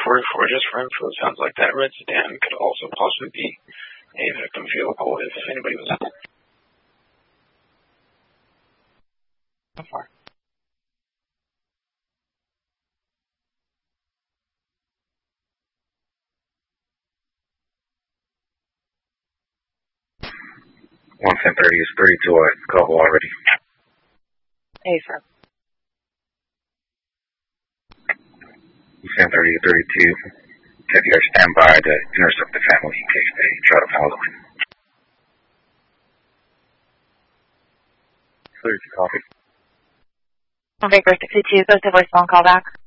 44, just for info, it sounds like that red sedan could also possibly be a victim vehicle if anybody was out. So far. One 1030 is 32 call already. Affirm. 1030 to 32. Have you guys stand by to intercept the family in case they try to follow in? Clear to copy. Baker 62, goes to voicemail and call back.